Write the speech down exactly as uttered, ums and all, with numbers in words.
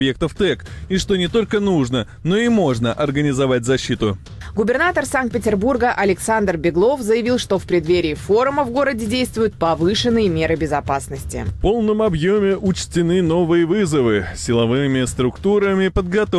объектов ТЭК, и что не только нужно, но и можно организовать защиту. Губернатор Санкт-Петербурга Александр Беглов заявил, что в преддверии форума в городе действуют повышенные меры безопасности. В полном объеме учтены новые вызовы. Силовыми структурами подготовлены